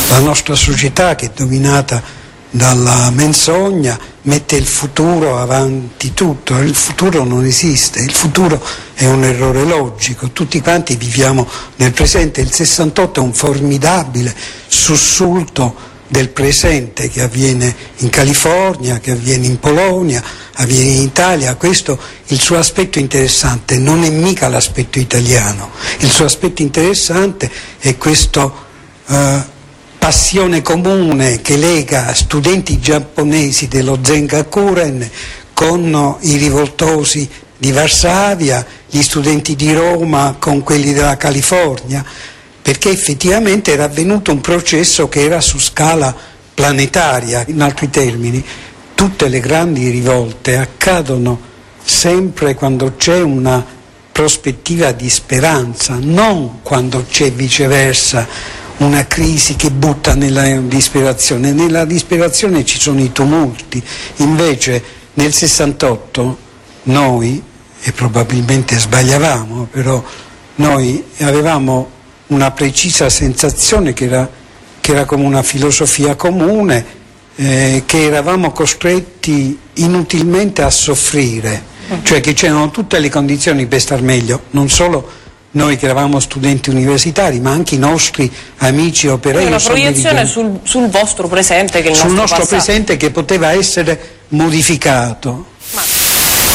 La nostra società, che è dominata dalla menzogna, mette il futuro avanti tutto. Il futuro non esiste, il futuro è un errore logico, tutti quanti viviamo nel presente. Il 68 è un formidabile sussulto del presente che avviene in California, che avviene in Polonia, avviene in Italia. Questo il suo aspetto interessante, non è mica l'aspetto italiano. Il suo aspetto interessante è questo passione comune che lega studenti giapponesi dello Zengakuren con i rivoltosi di Varsavia, gli studenti di Roma con quelli della California, perché effettivamente era avvenuto un processo che era su scala planetaria. In altri termini, tutte le grandi rivolte accadono sempre quando c'è una prospettiva di speranza, non quando c'è viceversa una crisi che butta nella disperazione. Nella disperazione ci sono i tumulti. Invece nel 68 noi, e probabilmente sbagliavamo, però noi avevamo una precisa sensazione che era come una filosofia comune, che eravamo costretti inutilmente a soffrire, cioè che c'erano tutte le condizioni per star meglio, non solo noi che eravamo studenti universitari, ma anche i nostri amici operai. Una proiezione sul vostro presente, che è il nostro passato. Presente, che poteva essere modificato.